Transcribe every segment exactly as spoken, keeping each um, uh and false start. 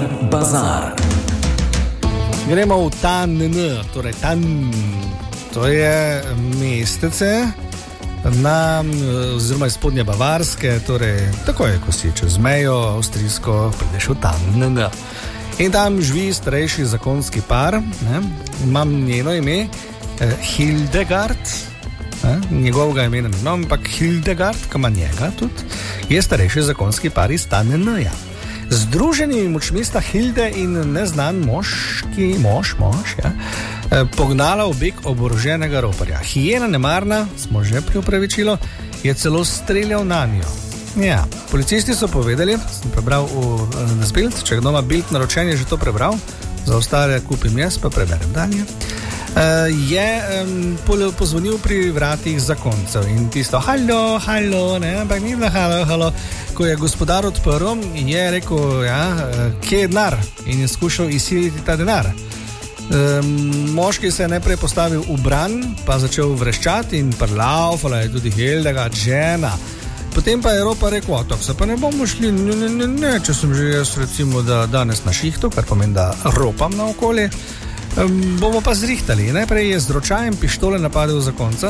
bazar. Gremo v Tan, torej Tan, to je mestece na, oziroma iz spodnje Bavarske, torej tako je, ko si čez mejo avstrijsko prideš v Tan. In tam živi starejši zakonski par, ne? Imam njeno ime, eh, Hildegard, eh? njegovega imena ne znam, ampak Hildegard, ki ima njega tudi, je starejši zakonski par iz Tanneja. Združenimi močmi sta Hilde in neznan moški, mož, mož, ja, pognala v beg oboroženega roparja. Hijena nemarna, smo že pri opravičilu, je celo streljal na njo. Ja, policisti so povedali, sem prebral v nas Bild, če kdo ima Bild naročen, je že to prebral, za ostale kupim jaz, pa preberem dalje. Uh, je um, pozvonil pri vratih zakoncev in tisto halo, halo, ne, ampak ni bilo halo, halo. Ko je gospodar odprl, je rekel, ja, kje je denar in je skušal izsiliti ta denar. Um, moški se je najprej postavil v bran, pa začel vreščati in prlaufala je tudi Hildegard, žena. Potem pa je ropa rekel, tako se pa ne bomo šli, ne, ne, ne, ne, če sem že jaz recimo da danes na šihtu, kar pomeni, da ropam na okolje. Um, bomo pa zrihtali. Najprej je z ročajem pištole napadel zakonca,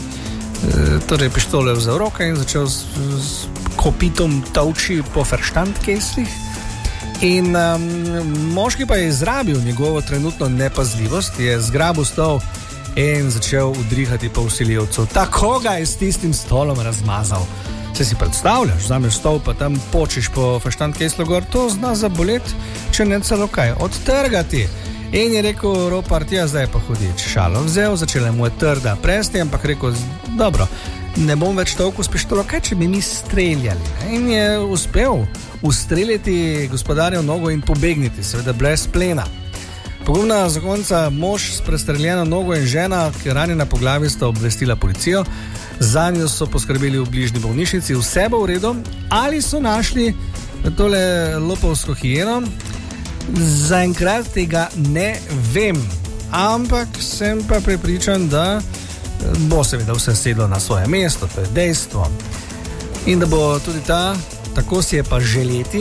e, torej pištole vzel v roke in začel z, z kopitom tavči po verstandkeslih. In um, moški pa je izrabil njegovo trenutno nepazljivost, je zgrabil stol in začel udrihati po vsiljivcu. Tako ga je s tistim stolom razmazal. Se si predstavljaš, vzameš stol pa tam počiš po verstandkeslu gor, to zna zaboleti, če ne celo kaj, odtrgati. In je rekel, ropar, tja, zdaj pa hudič. Šalo vzel, začela mu je trda presti, ampak rekel, dobro, ne bom več toliko s pištolo, kaj če bi mi streljali. In je uspel ustreljati gospodarjev nogo in pobegniti, seveda brez plena. Pogumna zakonca, mož s prestreljeno nogo in žena, ki je ranjena po glavi, sta obvestila policijo. Za njo so poskrbeli v bližnji bolnišnici, vse bo v redu, ali so našli tole lopovsko hijeno. Zaenkrat tega ne vem, ampak sem pa prepričan, da bo seveda vse sedlo na svoje mesto, to je dejstvo. In da bo tudi ta, tako si je pa želeti,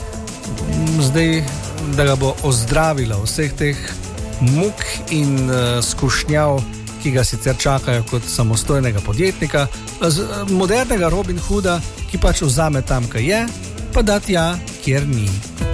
zdaj, da ga bo ozdravila vseh teh muk in uh, skušnjav, ki ga sicer čakajo kot samostojnega podjetnika, z, modernega Robin Hooda, ki pač vzame tam, kaj je, pa da tja, kjer ni.